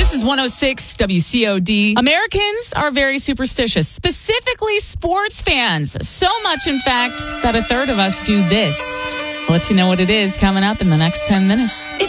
This is 106 WCOD. Americans are very superstitious, specifically sports fans. So much, in fact, that a third of us do this. I'll let you know what it is coming up in the next 10 minutes.